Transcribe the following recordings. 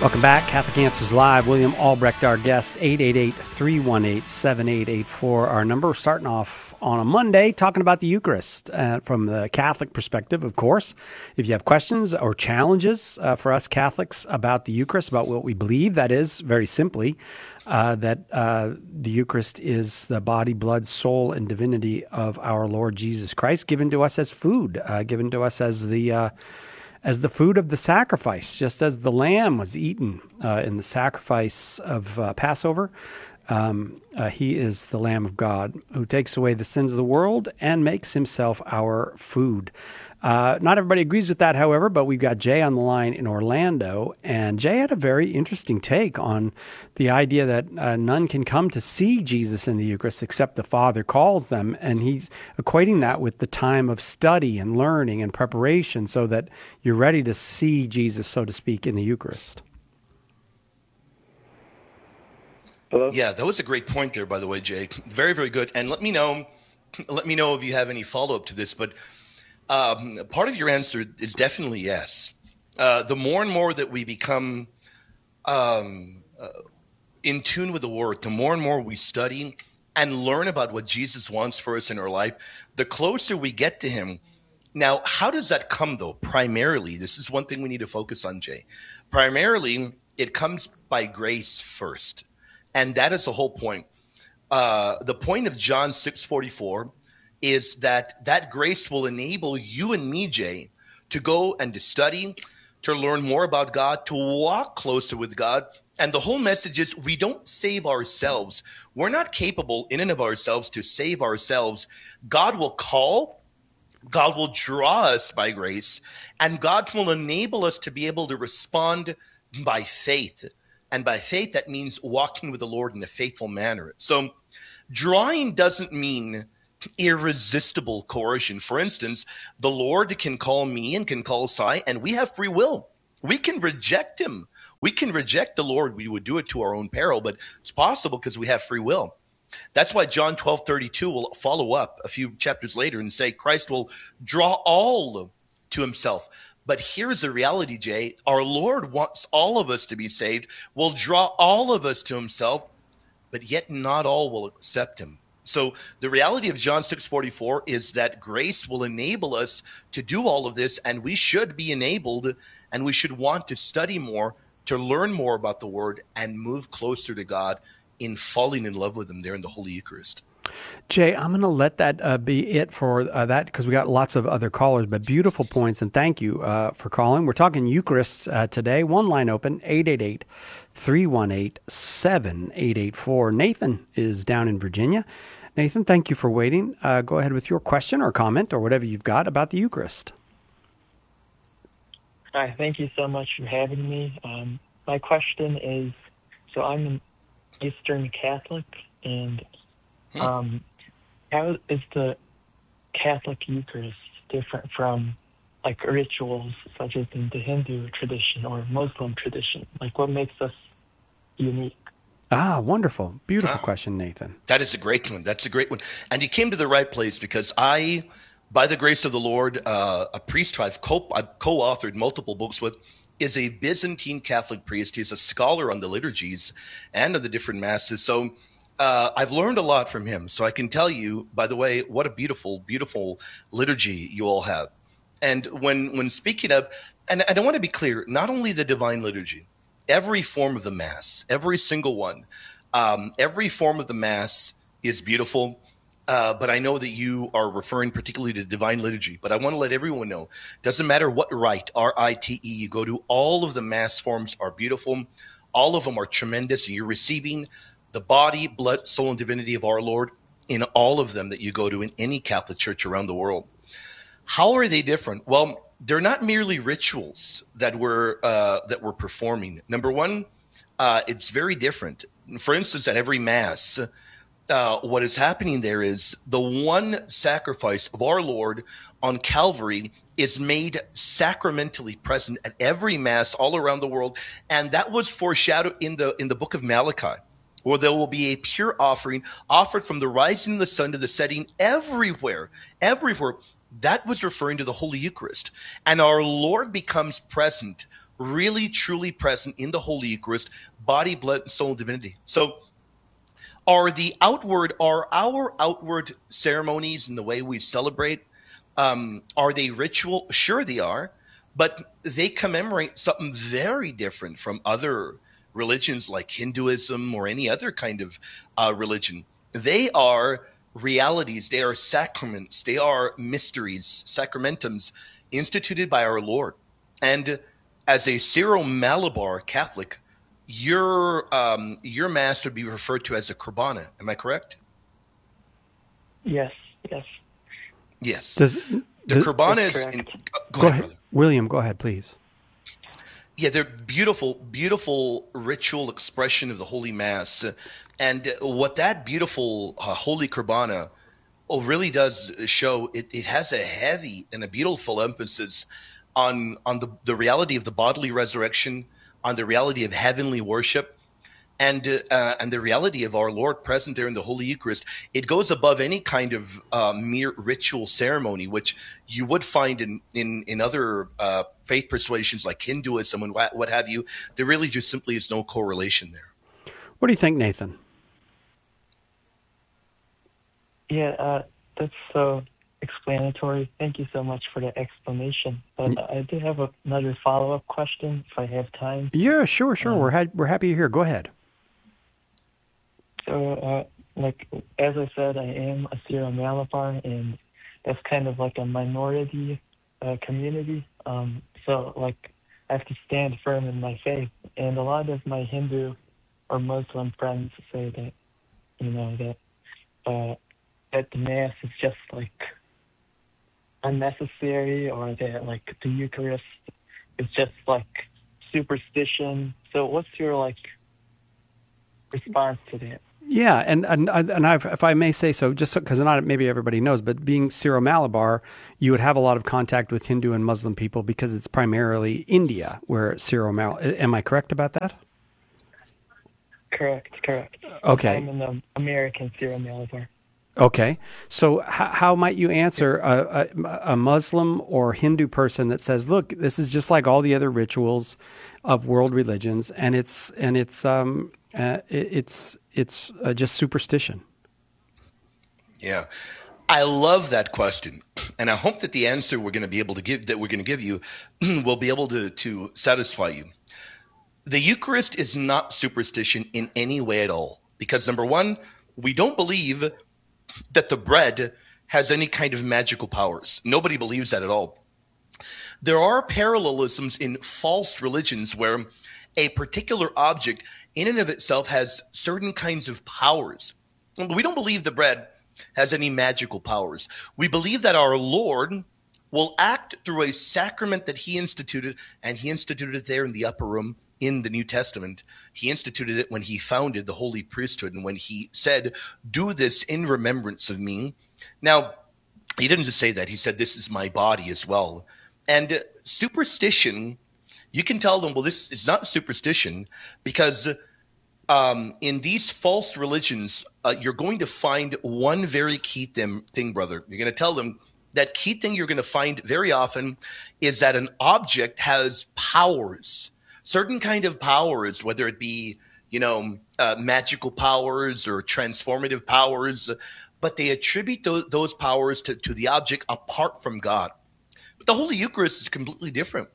Welcome back. Catholic Answers Live. William Albrecht, our guest, 888-318-7884. Our number. We're starting off on a Monday talking about the Eucharist from the Catholic perspective, of course. If you have questions or challenges for us Catholics about the Eucharist, about what we believe, that is, very simply, that the Eucharist is the body, blood, soul, and divinity of our Lord Jesus Christ, given to us as food, given to us as the food of the sacrifice, just as the lamb was eaten in the sacrifice of Passover. He is the Lamb of God who takes away the sins of the world and makes himself our food. Not everybody agrees with that, however, but we've got Jay on the line in Orlando, and Jay had a very interesting take on the idea that none can come to see Jesus in the Eucharist except the Father calls them, and he's equating that with the time of study and learning and preparation so that you're ready to see Jesus, so to speak, in the Eucharist. Hello? Yeah, that was a great point there, by the way, Jay. Very, very good. And let me know if you have any follow-up to this, but part of your answer is definitely yes. The more and more that we become in tune with the Word, the more and more we study and learn about what Jesus wants for us in our life, the closer we get to him. Now, how does that come, though? Primarily, this is one thing we need to focus on, Jay. Primarily, it comes by grace first. And that is the whole point. The point of John 6:44 is that grace will enable you and me, Jay, to go and to study, to learn more about God, to walk closer with God. And the whole message is we don't save ourselves. We're not capable in and of ourselves to save ourselves. God will call, God will draw us by grace, and God will enable us to be able to respond by faith. And by faith, that means walking with the Lord in a faithful manner. So drawing doesn't mean irresistible coercion. For instance, the Lord can call me and can call Sai, and we have free will. We can reject him. We can reject the Lord. We would do it to our own peril, but it's possible because we have free will. That's why John 12:32 will follow up a few chapters later and say Christ will draw all to himself. But here's the reality, Jay. Our Lord wants all of us to be saved, will draw all of us to himself, but yet not all will accept him. So the reality of John 6:44 is that grace will enable us to do all of this, and we should be enabled, and we should want to study more, to learn more about the Word, and move closer to God in falling in love with him there in the Holy Eucharist. Jay, I'm going to let that be it for that because we got lots of other callers, but beautiful points, and thank you for calling. We're talking Eucharist today. One line open, 888-318-7884. Nathan is down in Virginia. Nathan, thank you for waiting. Go ahead with your question or comment or whatever you've got about the Eucharist. Hi, thank you so much for having me. My question is, so I'm an Eastern Catholic, and how is the Catholic Eucharist different from like rituals such as in the Hindu tradition or Muslim tradition? Like what makes us unique? Wonderful. Beautiful question, Nathan. That is a great one. That's a great one. And you came to the right place because I, by the grace of the Lord, a priest who I've co-authored multiple books with, is a Byzantine Catholic priest. He's a scholar on the liturgies and of the different masses. So I've learned a lot from him. So I can tell you, by the way, what a beautiful, beautiful liturgy you all have. And when speaking of, and I want to be clear, not only the divine liturgy, every form of the Mass, every single one, every form of the Mass is beautiful. But I know that you are referring particularly to divine liturgy. But I want to let everyone know, doesn't matter what rite, R-I-T-E, you go to, all of the Mass forms are beautiful. All of them are tremendous. And you're receiving the body, blood, soul, and divinity of our Lord in all of them that you go to in any Catholic church around the world. How are they different? Well, they're not merely rituals that we're performing. Number one, it's very different. For instance, at every Mass, what is happening there is the one sacrifice of our Lord on Calvary is made sacramentally present at every Mass all around the world, and that was foreshadowed in the book of Malachi, where there will be a pure offering offered from the rising of the sun to the setting everywhere. That was referring to the Holy Eucharist. And our Lord becomes present really truly present in the Holy Eucharist, body, blood, and soul, and divinity. So are our outward ceremonies and the way we celebrate, are they ritual? Sure they are, but they commemorate something very different from other religions like Hinduism or any other kind of religion. They are realities, they are sacraments, they are mysteries, sacramentums instituted by our Lord. And as a Syro-Malabar Catholic, your mass would be referred to as a Kurbana. Am I correct? Yes, yes, Yes. Does, The does Kurbana that's is. correct. Go go ahead, ahead, brother. William? Go ahead, please. Yeah, they're beautiful, beautiful ritual expression of the Holy Mass, and what that beautiful Holy Kurbana really does show. It has a heavy and a beautiful emphasis on the reality of the bodily resurrection, on the reality of heavenly worship, and the reality of our Lord present there in the Holy Eucharist. It goes above any kind of mere ritual ceremony, which you would find in other faith persuasions like Hinduism and what have you. There really just simply is no correlation there. What do you think, Nathan? Yeah, that's so explanatory. Thank you so much for the explanation. But I do have another follow-up question if I have time. Yeah, sure. We're happy you're here. Go ahead. So, like, as I said, I am a Syro-Malabar, and that's kind of like a minority community. So, like, I have to stand firm in my faith. And a lot of my Hindu or Muslim friends say that, that the Mass is just, like, unnecessary, or that, like, the Eucharist is just, like, superstition. So what's your, like, response to that? Yeah, and if I may say so, just because not maybe everybody knows, but being Syro-Malabar, you would have a lot of contact with Hindu and Muslim people because it's primarily India where Syro-Malabar. Am I correct about that? Correct. Okay. I'm an American Syro-Malabar. Okay. So how might you answer a Muslim or Hindu person that says, "Look, this is just like all the other rituals of world religions, and it's just superstition"? Yeah. I love that question. And I hope that the answer we're going to give you will be able to satisfy you. The Eucharist is not superstition in any way at all. Because number one, we don't believe that the bread has any kind of magical powers. Nobody believes that at all. There are parallelisms in false religions where a particular object in and of itself has certain kinds of powers. We don't believe the bread has any magical powers. We believe that our Lord will act through a sacrament that he instituted, and he instituted it there in the upper room in the New Testament. He instituted it when he founded the holy priesthood and when he said, "Do this in remembrance of me." Now, he didn't just say that. He said, "This is my body as well." And superstition, you can tell them, well, this is not superstition, because in these false religions, you're going to find one very key thing, brother. You're going to tell them that key thing you're going to find very often is that an object has powers, certain kind of powers, whether it be, magical powers or transformative powers, but they attribute those powers to the object apart from God. But the Holy Eucharist is completely different.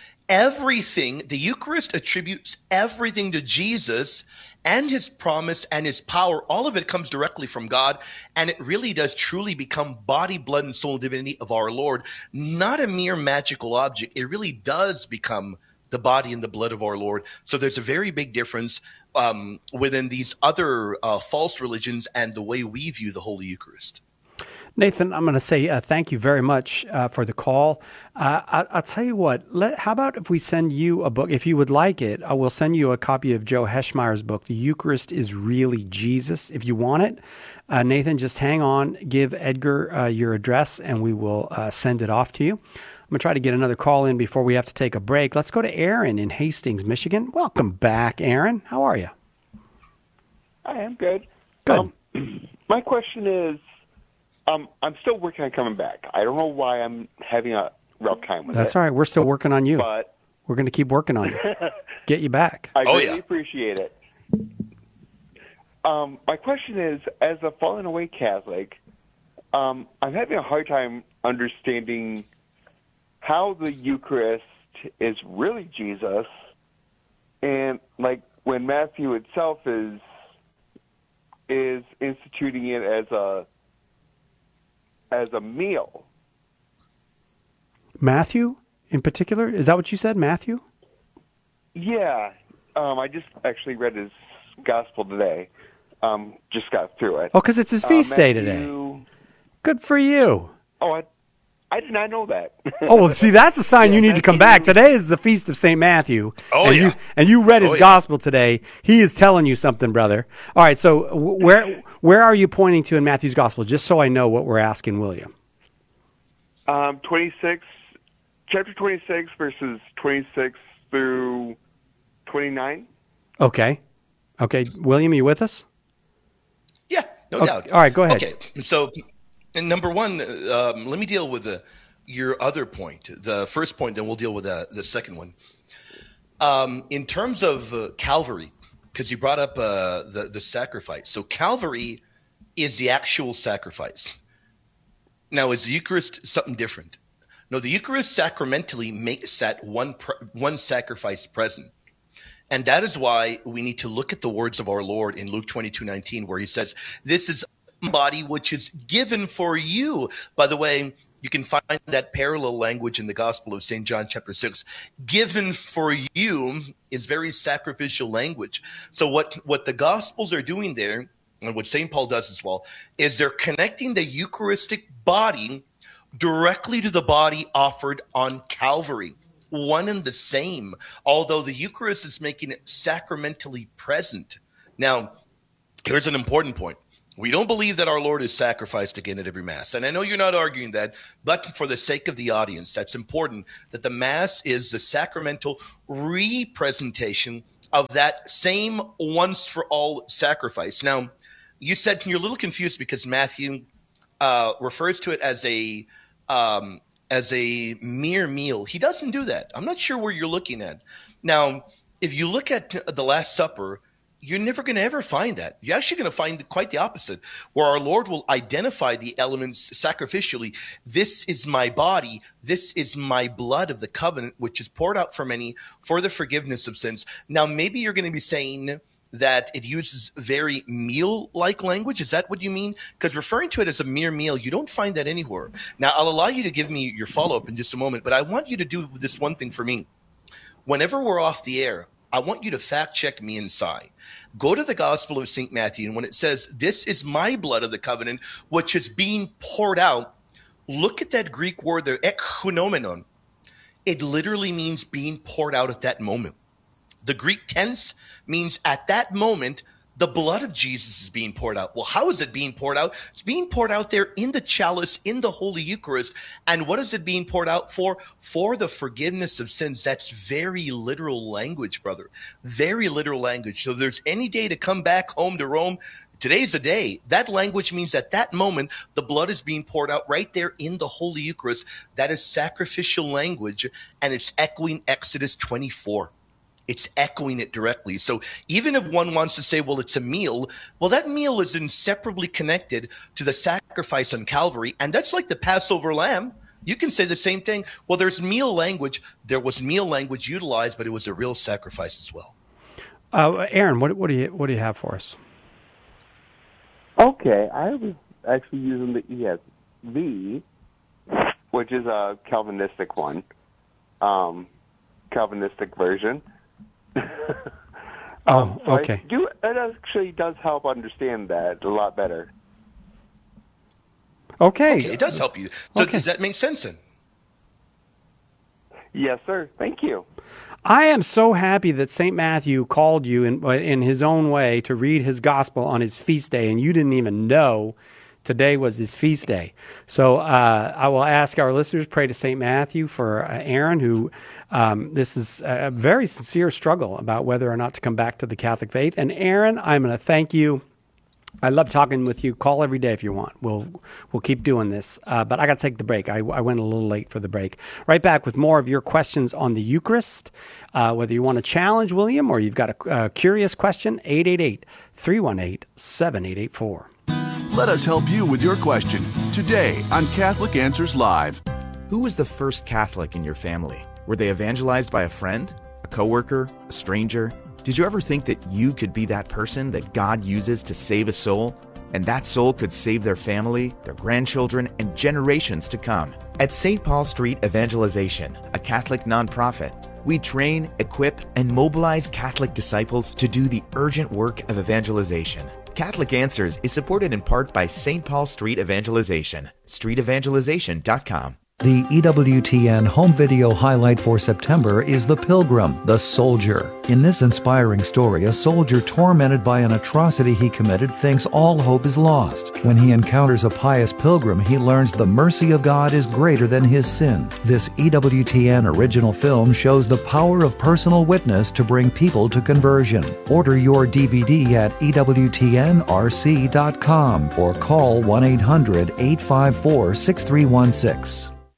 The Eucharist attributes everything to Jesus and his promise and his power. All of it comes directly from God, and it really does truly become body, blood, and soul and divinity of our Lord, not a mere magical object. It really does become the body and the blood of our Lord. So there's a very big difference within these other false religions and the way we view the Holy Eucharist. Nathan, I'm going to say thank you very much for the call. I'll tell you what, how about if we send you a book? If you would like it, I will send you a copy of Joe Heschmeyer's book, The Eucharist is Really Jesus, if you want it. Nathan, just hang on, give Edgar your address, and we will send it off to you. I'm going to try to get another call in before we have to take a break. Let's go to Aaron in Hastings, Michigan. Welcome back, Aaron. How are you? I am good. Good. My question is, I'm still working on coming back. I don't know why I'm having a rough time with it. That's all right. We're still working on you. But We're going to keep working on you, get you back. I Oh, really yeah. appreciate it. My question is, as a fallen away Catholic, I'm having a hard time understanding how the Eucharist is really Jesus, and like when Matthew itself is instituting it as a meal. Matthew, in particular, is that what you said, Matthew? Yeah, I just actually read his gospel today. Just got through it. Oh, because it's his feast day today. Matthew- Good for you. Oh, I did not know that. Oh, well, see, that's a sign you need to come back. Matthew- Today is the Feast of St. Matthew. Oh, and yeah. You read his Oh, yeah. gospel today. He is telling you something, brother. All right, so where are you pointing to in Matthew's gospel, just so I know what we're asking William? 26, chapter 26, verses 26 through 29. Okay. William, you with us? Yeah, no Okay, doubt. all right, go ahead. Okay, so and number one, let me deal with your other point, the first point, then we'll deal with the second one. In terms of Calvary, because you brought up the sacrifice. So Calvary is the actual sacrifice. Now, is the Eucharist something different? No, the Eucharist sacramentally makes that one sacrifice present. And that is why we need to look at the words of our Lord in Luke 22:19, where he says, "This is my body which is given for you." By the way, you can find that parallel language in the Gospel of St. John chapter 6. Given for you is very sacrificial language. So what the Gospels are doing there, and what St. Paul does as well, is they're connecting the Eucharistic body directly to the body offered on Calvary. One and the same, although the Eucharist is making it sacramentally present. Now, here's an important point. We don't believe that our Lord is sacrificed again at every Mass. And I know you're not arguing that, but for the sake of the audience, that's important that the Mass is the sacramental representation of that same once for all sacrifice. Now, you said you're a little confused because Matthew refers to it as a mere meal. He doesn't do that. I'm not sure where you're looking at. Now, if you look at the Last Supper, you're never going to ever find that. You're actually going to find quite the opposite, where our Lord will identify the elements sacrificially. This is my body. This is my blood of the covenant, which is poured out for many for the forgiveness of sins. Now, maybe you're going to be saying that it uses very meal-like language. Is that what you mean? Because referring to it as a mere meal, you don't find that anywhere. Now, I'll allow you to give me your follow-up in just a moment, but I want you to do this one thing for me. Whenever we're off the air, I want you to fact-check me inside. Go to the Gospel of St. Matthew, and when it says, "This is my blood of the covenant, which is being poured out," look at that Greek word there, ekhunomenon. It literally means being poured out at that moment. The Greek tense means at that moment, the blood of Jesus is being poured out. Well, how is it being poured out? It's being poured out there in the chalice, in the Holy Eucharist. And what is it being poured out for? For the forgiveness of sins. That's very literal language, brother. Very literal language. So if there's any day to come back home to Rome, today's the day. That language means at that moment, the blood is being poured out right there in the Holy Eucharist. That is sacrificial language, and it's echoing Exodus 24. It's echoing it directly. So even if one wants to say, well, it's a meal, well, that meal is inseparably connected to the sacrifice on Calvary. And that's like the Passover lamb. You can say the same thing. Well, there's meal language. There was meal language utilized, but it was a real sacrifice as well. Aaron, what do you have for us? Okay, I was actually using the ESV, which is a Calvinistic one, Calvinistic version. Okay. It actually does help understand that a lot better. Okay. Okay, it does help you. So Okay. does that make sense then? Yes, sir. Thank you. I am so happy that St. Matthew called you in his own way to read his gospel on his feast day, and you didn't even know today was his feast day. So I will ask our listeners, pray to St. Matthew for Aaron, who this is a very sincere struggle about whether or not to come back to the Catholic faith. And Aaron, I'm going to thank you I love talking with you. Call every day if you want. We'll keep doing this. But I got to take the break. I went a little late for the break. Right back with more of your questions on the Eucharist. Whether you want to challenge William or you've got a curious question, 888-318-7884. Let us help you with your question today on Catholic Answers Live. Who was the first Catholic in your family? Were they evangelized by a friend, a coworker, a stranger? Did you ever think that you could be that person that God uses to save a soul? And that soul could save their family, their grandchildren, and generations to come. At St. Paul Street Evangelization, a Catholic nonprofit, we train, equip, and mobilize Catholic disciples to do the urgent work of evangelization. Catholic Answers is supported in part by St. Paul Street Evangelization, streetevangelization.com. The EWTN home video highlight for September is The Pilgrim, the Soldier. In this inspiring story, a soldier tormented by an atrocity he committed thinks all hope is lost. When he encounters a pious pilgrim, he learns the mercy of God is greater than his sin. This EWTN original film shows the power of personal witness to bring people to conversion. Order your DVD at EWTNRC.com or call 1-800-854-6316.